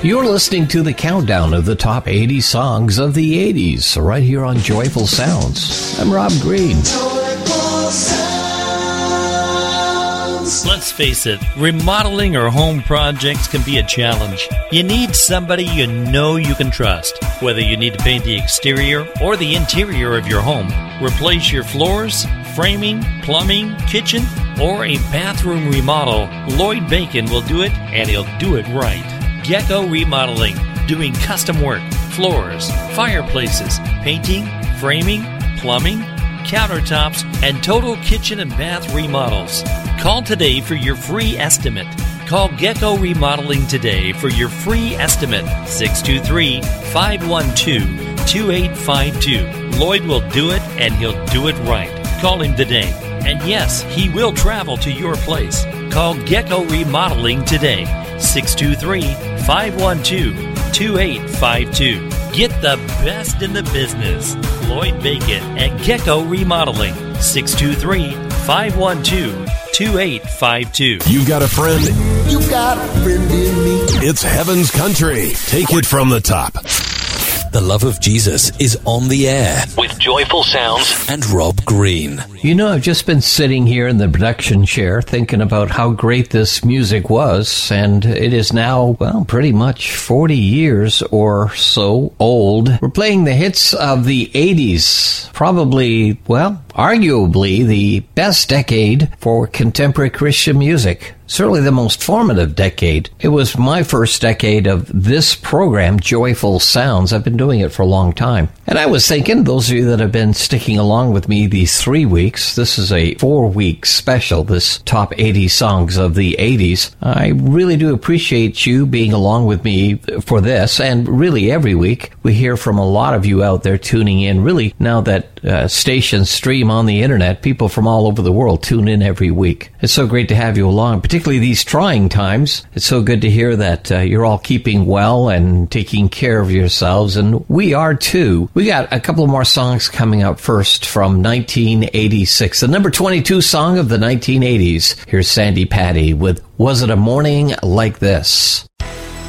You're listening to the countdown of the top 80 songs of the 80s, right here on Joyful Sounds. I'm Rob Green. Let's face it, remodeling or home projects can be a challenge. You need somebody you know you can trust. Whether you need to paint the exterior or the interior of your home, replace your floors, framing, plumbing, kitchen, or a bathroom remodel, Lloyd Bacon will do it, and he'll do it right. Gecko Remodeling, doing custom work, floors, fireplaces, painting, framing, plumbing, countertops, and total kitchen and bath remodels. Call today for your free estimate. Call Gecko Remodeling today for your free estimate. 623-512-2852. Lloyd will do it, and he'll do it right. Call him today. And yes, he will travel to your place. Call Gecko Remodeling today. 623-512-2852. Get the best in the business. Lloyd Bacon at Gecko Remodeling. 623-512-2852. You got a friend? You got a friend in me. It's Heaven's Country. Take it from the top. The Love of Jesus is on the air with Joyful Sounds and Rob Green. You know, I've just been sitting here in the production chair thinking about how great this music was, and it is now, well, pretty much 40 years or so old. We're playing the hits of the 80s, probably, well, arguably the best decade for contemporary Christian music. Certainly the most formative decade. It was my first decade of this program, Joyful Sounds. I've been doing it for a long time. And I was thinking, those of you that have been sticking along with me these 3 weeks, this is a 4-week special, this top 80 songs of the 80s. I really do appreciate you being along with me for this, and really every week we hear from a lot of you out there tuning in. Really, now that stations stream on the internet, people from all over the world tune in every week. It's so great to have you along, particularly these trying times. It's so good to hear that you're all keeping well and taking care of yourselves, and we are too. We got a couple of more songs coming up. First from 1986, the number 22 song of the 1980s. Here's Sandy Patty with Was It a Morning Like This?